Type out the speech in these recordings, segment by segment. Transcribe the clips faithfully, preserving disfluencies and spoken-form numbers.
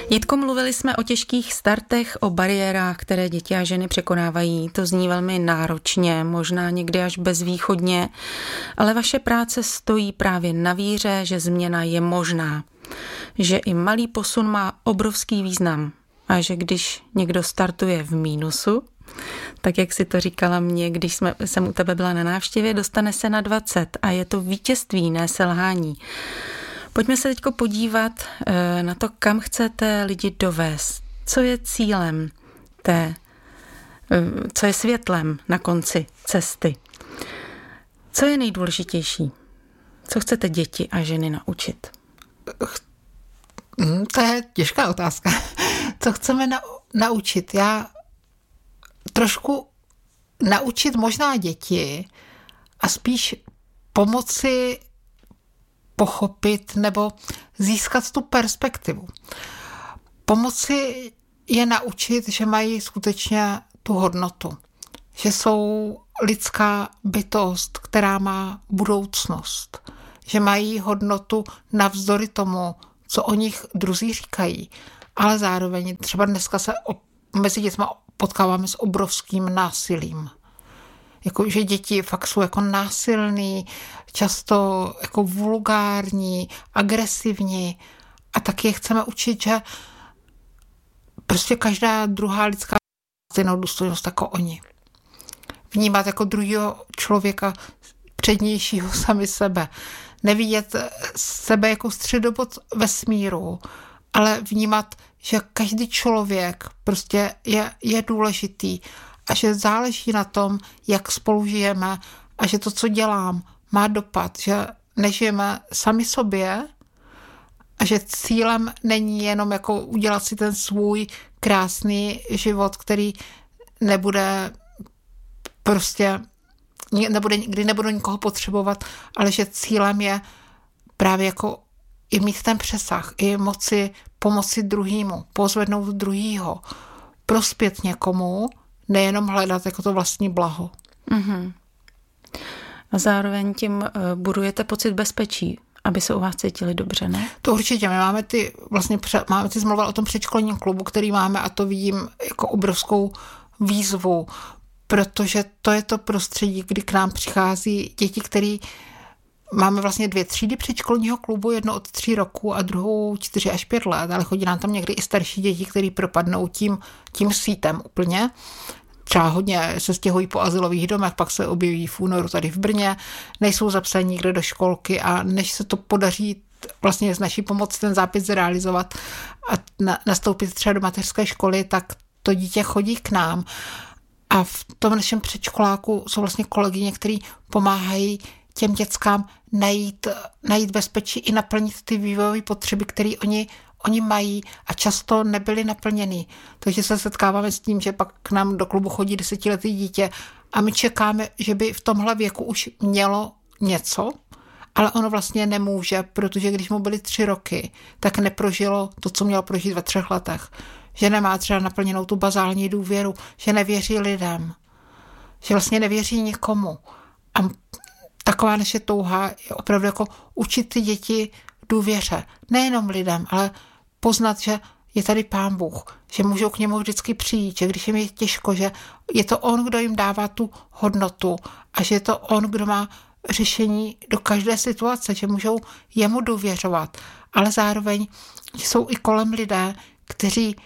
Jitko, mluvili jsme o těžkých startech, o bariérách, které děti a ženy překonávají. To zní velmi náročně, možná někdy až bezvýchodně, ale vaše práce stojí právě na víře, že změna je možná, že i malý posun má obrovský význam a že když někdo startuje v mínusu, tak jak si to říkala mě, když jsme, jsem u tebe byla na návštěvě, dostane se na dvacet a je to vítězství, ne selhání. Pojďme se teďko podívat na to, kam chcete lidi dovést. Co je cílem té, co je světlem na konci cesty? Co je nejdůležitější? Co chcete děti a ženy naučit? To je těžká otázka. Co chceme na, naučit? Já trošku naučit možná děti a spíš pomoci pochopit nebo získat tu perspektivu. Pomoci je naučit, že mají skutečně tu hodnotu. Že jsou lidská bytost, která má budoucnost. Že mají hodnotu navzdory tomu, co o nich druzí říkají. Ale zároveň třeba dneska se mezi dětmi potkáváme s obrovským násilím. Jako, že děti fakt jsou jako násilný, často jako vulgární, agresivní a taky je chceme učit, že prostě každá druhá lidská stejnou důstojnost jako oni. Vnímat jako druhého člověka přednějšího sami sebe. Nevidět sebe jako středobod vesmíru, ale vnímat, že každý člověk prostě je, je důležitý a že záleží na tom, jak spolu žijeme a že to, co dělám, má dopad, že nežijeme sami sobě a že cílem není jenom jako udělat si ten svůj krásný život, který nebude prostě, nebude, kdy nebudu nikoho potřebovat, ale že cílem je právě jako i mít ten přesah, i moci pomoci druhému, pozvednout druhýho, prospět někomu, nejenom hledat jako to vlastní blaho. Mm-hmm. A zároveň tím uh, budujete pocit bezpečí, aby se u vás cítili dobře, ne? To určitě. My máme ty, vlastně máme ty zmluvil o tom předškolním klubu, který máme a to vidím jako obrovskou výzvu, protože to je to prostředí, kdy k nám přichází děti, který máme vlastně dvě třídy předškolního klubu, jedno od tří roku a druhou čtyři až pět let, ale chodí nám tam někdy i starší děti, který propadnou tím, tím sítem úplně. Třeba hodně se stěhují po azylových domech, pak se objeví v únoru tady v Brně, nejsou zapsaní nikde do školky a než se to podaří vlastně s naší pomocí ten zápis zrealizovat a na, nastoupit třeba do mateřské školy, tak to dítě chodí k nám. A v tom našem předškoláku jsou vlastně kolegyně, který pomáhají těm dětskám najít, najít bezpečí i naplnit ty vývojové potřeby, které oni, oni mají a často nebyly naplněny. Takže se setkáváme s tím, že pak k nám do klubu chodí desetiletý dítě a my čekáme, že by v tomhle věku už mělo něco, ale ono vlastně nemůže, protože když mu byly tři roky, tak neprožilo to, co mělo prožít ve třech letech. Že nemá třeba naplněnou tu bazální důvěru, že nevěří lidem, že vlastně nevěří nikomu. A taková naše touha je opravdu jako učit ty děti důvěře. Nejenom lidem, ale poznat, že je tady Pán Bůh, že můžou k němu vždycky přijít, že když jim je těžko, že je to on, kdo jim dává tu hodnotu a že je to on, kdo má řešení do každé situace, že můžou jemu důvěřovat, ale zároveň že jsou i kolem lidé, kteří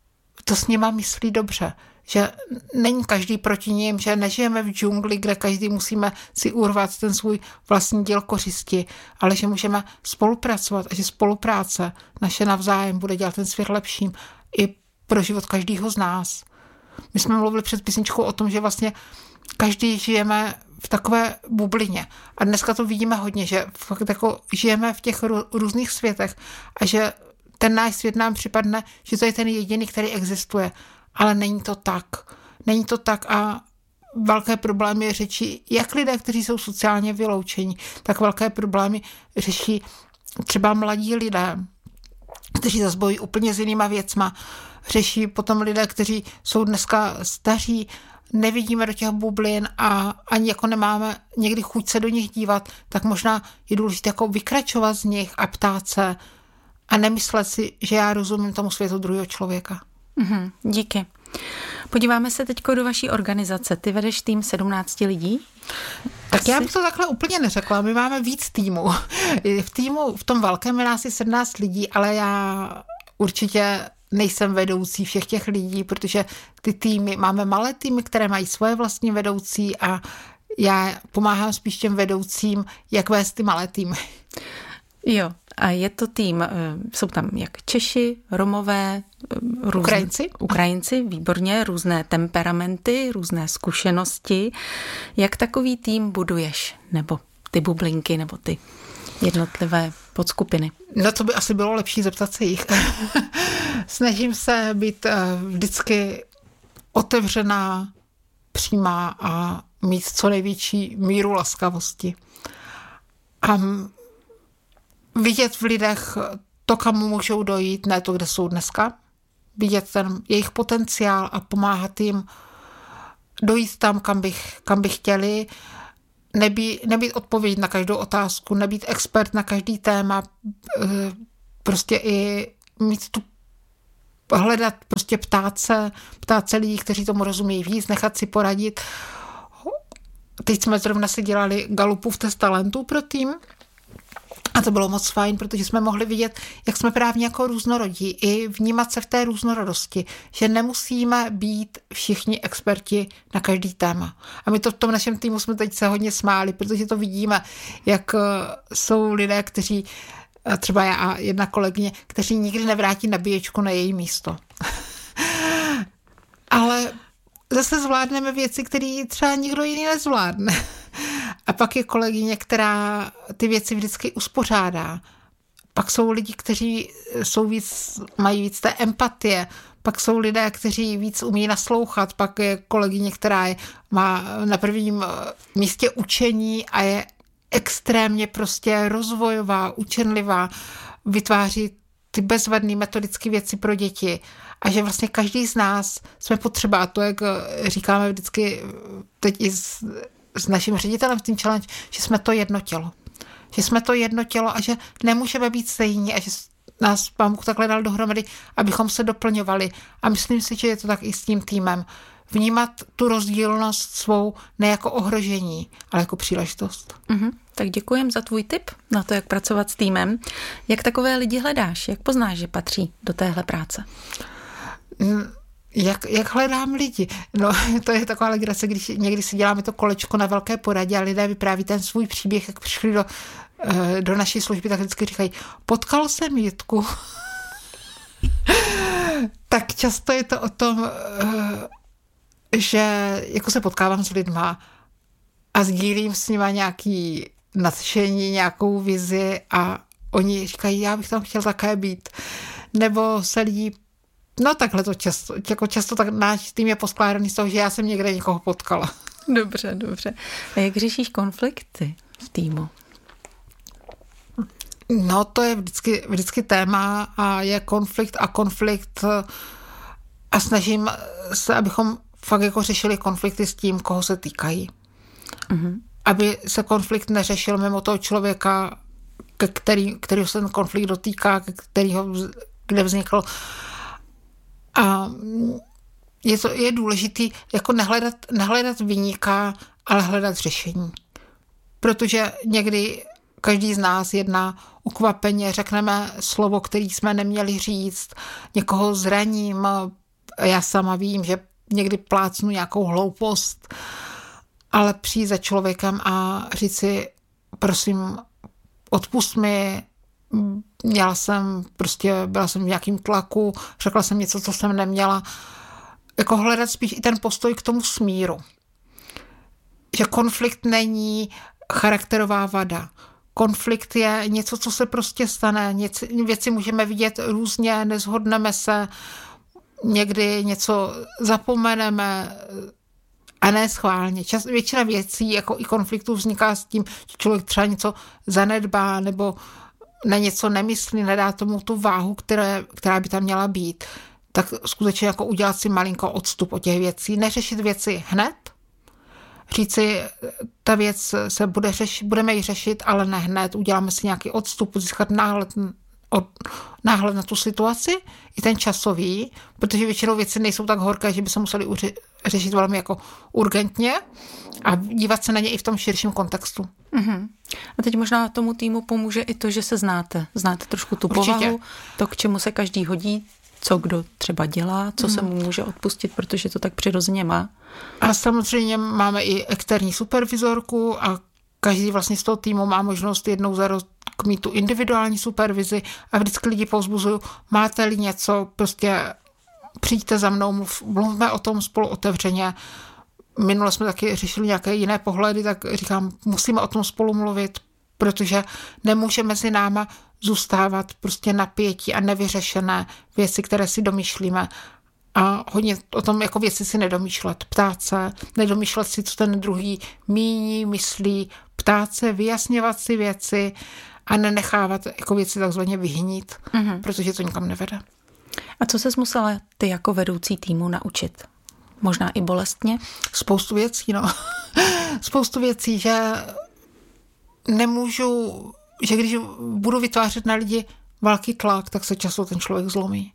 to s nima myslí dobře, že není každý proti ním, že nežijeme v džungli, kde každý musíme si urvat ten svůj vlastní díl kořisti, ale že můžeme spolupracovat a že spolupráce naše navzájem bude dělat ten svět lepším i pro život každého z nás. My jsme mluvili před písničkou o tom, že vlastně každý žijeme v takové bublině a dneska to vidíme hodně, že fakt jako žijeme v těch různých světech a že ten náš svět nám připadne, že to je ten jediný, který existuje. Ale není to tak. Není to tak a velké problémy řeší jak lidé, kteří jsou sociálně vyloučení, tak velké problémy řeší třeba mladí lidé, kteří zase bojí úplně s jinýma věcma. Řeší potom lidé, kteří jsou dneska staří, nevidíme do těch bublin a ani jako nemáme někdy chuť se do nich dívat, tak možná je důležité jako vykračovat z nich a ptát se a nemyslet si, že já rozumím tomu světu druhého člověka. Mm-hmm, díky. Podíváme se teď do vaší organizace. Ty vedeš tým sedmnácti lidí? Tak Asi? Já bych to takhle úplně neřekla. My máme víc týmů. V týmu, v tom velkém je nás je sedmnáct lidí, ale já určitě nejsem vedoucí všech těch lidí, protože ty týmy, máme malé týmy, které mají svoje vlastní vedoucí a já pomáhám spíš těm vedoucím, jak vést ty malé týmy. Jo, a je to tým, jsou tam jak Češi, Romové, různé, Ukrajinci. Ukrajinci, výborně, různé temperamenty, různé zkušenosti. Jak takový tým buduješ? Nebo ty bublinky, nebo ty jednotlivé podskupiny? No to by asi bylo lepší zeptat se jich. Snažím se být vždycky otevřená, přímá a mít co největší míru laskavosti. A vidět v lidech to, kam můžou dojít, ne to, kde jsou dneska. Vidět ten jejich potenciál a pomáhat jim dojít tam, kam bych, kam bych chtěli. Nebý, nebýt odpověď na každou otázku, nebýt expert na každý téma, prostě i mít tu hledat, prostě ptát se, ptát se lidí, kteří tomu rozumí víc, nechat si poradit. Teď jsme zrovna si dělali Galupův test talentů pro tým a to bylo moc fajn, protože jsme mohli vidět, jak jsme právě jako různorodí i vnímat se v té různorodosti, že nemusíme být všichni experti na každý téma. A my to v tom našem týmu jsme teď se hodně smáli, protože to vidíme, jak jsou lidé, kteří, třeba já a jedna kolegyně, kteří nikdy nevrátí nabíječku na její místo. Ale zase zvládneme věci, které třeba nikdo jiný nezvládne. A pak je kolegyně, která ty věci vždycky uspořádá. Pak jsou lidi, kteří jsou víc, mají víc té empatie. Pak jsou lidé, kteří víc umí naslouchat. Pak je kolegyně, která je, má na prvním místě učení a je extrémně prostě rozvojová, učenlivá, vytváří ty bezvadné metodické věci pro děti. A že vlastně každý z nás jsme potřeba, a to, jak říkáme vždycky teď i s, s naším ředitelem v Teen Challenge, že jsme to jedno tělo. Že jsme to jedno tělo a že nemůžeme být stejní a že nás Pán Bůh takhle dal dohromady, abychom se doplňovali. A myslím si, že je to tak i s tím týmem. Vnímat tu rozdílnost svou ne jako ohrožení, ale jako příležitost. Mm-hmm. Tak děkujem za tvůj tip na to, jak pracovat s týmem. Jak takové lidi hledáš? Jak poznáš, že patří do téhle práce? Jak, jak hledám lidi? No, to je taková legrace, když někdy si děláme to kolečko na velké poradě a lidé vypráví ten svůj příběh, jak přišli do, do naší služby, tak vždycky říkají, potkal jsem Jitku. Tak často je to o tom, že jako se potkávám s lidma a sdílím s nima nějaký nadšení, nějakou vizi a oni říkají, já bych tam chtěl také být. Nebo se lidi, no takhle to často, jako často tak náš tým je poskládaný z toho, že já jsem někde někoho potkala. Dobře, dobře. A jak řešíš konflikty v týmu? No to je vždycky, vždycky téma a je konflikt a konflikt a snažím se, abychom fakt jako řešili konflikty s tím, koho se týkají. Mm-hmm. Aby se konflikt neřešil mimo toho člověka, ke který, který se ten konflikt dotýká, ke kterýho, kde vznikl. A je to je důležitý jako nehledat, nehledat viníka, ale hledat řešení. Protože někdy každý z nás jedná ukvapeně, řekneme slovo, který jsme neměli říct, někoho zraním. Já sama vím, že někdy plácnu nějakou hloupost, ale přijít za člověkem a říct si, prosím, odpust mi, měla jsem, prostě byla jsem v nějakým tlaku, řekla jsem něco, co jsem neměla. Jako hledat spíš i ten postoj k tomu smíru. Že konflikt není charakterová vada. Konflikt je něco, co se prostě stane. Něco, věci můžeme vidět různě, nezhodneme se, někdy něco zapomeneme a ne schválně. Čas, většina věcí, jako i konfliktů, vzniká s tím, že člověk třeba něco zanedbá nebo na něco nemyslí, nedá tomu tu váhu, které, která by tam měla být. Tak skutečně jako udělat si malinko odstup od těch věcí. Neřešit věci hned, říci, ta věc se bude řešit, budeme ji řešit, ale ne hned. Uděláme si nějaký odstup, získat náhled od, náhled na tu situaci, i ten časový, protože většinou věci nejsou tak horké, že by se museli uři, řešit velmi jako urgentně a dívat se na ně i v tom širším kontextu. Uh-huh. A teď možná tomu týmu pomůže i to, že se znáte. Znáte trošku tu Určitě. povahu, to, k čemu se každý hodí, co kdo třeba dělá, co uh-huh. se mu může odpustit, protože to tak přirozeně má. A samozřejmě máme i externí supervizorku a každý vlastně z toho týmu má možnost jednou za rok mít tu individuální supervizi a vždycky lidi povzbuzuju, máte-li něco, prostě přijďte za mnou, mluvme o tom spolu otevřeně. Minule jsme taky řešili nějaké jiné pohledy, tak říkám, musíme o tom spolu mluvit, protože nemůže mezi náma zůstávat prostě napětí a nevyřešené věci, které si domýšlíme. A hodně o tom jako věci si nedomýšlet, ptát se, nedomýšlet si, co ten druhý míní, myslí, ptát se, vyjasňovat si věci a nenechávat jako věci takzvaně vyhnít, mm-hmm. protože to nikam nevede. A co ses musela ty jako vedoucí týmu naučit? Možná i bolestně? Spoustu věcí, no. Spoustu věcí, že nemůžu, že když budu vytvářet na lidi velký tlak, tak se často ten člověk zlomí.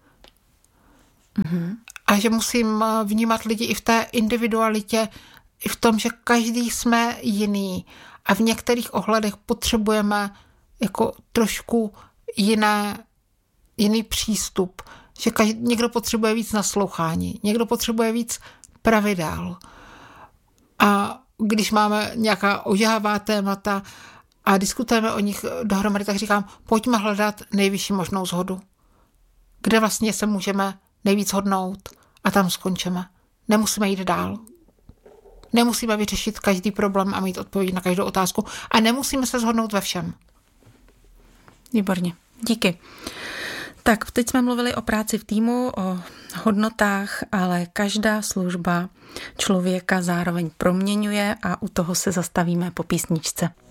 Mm-hmm. A že musím vnímat lidi i v té individualitě, i v tom, že každý jsme jiný a v některých ohledech potřebujeme jako trošku jiné, jiný přístup. Že každý, někdo potřebuje víc naslouchání, někdo potřebuje víc pravidel. A když máme nějaká ožává témata a diskutujeme o nich dohromady, tak říkám, pojďme hledat nejvyšší možnou shodu. Kde vlastně se můžeme nejvíc hodnout a tam skončíme. Nemusíme jít dál. Nemusíme vyřešit každý problém a mít odpověď na každou otázku a nemusíme se shodnout ve všem. Výborně. Díky. Tak, teď jsme mluvili o práci v týmu, o hodnotách, ale každá služba člověka zároveň proměňuje a u toho se zastavíme po písničce.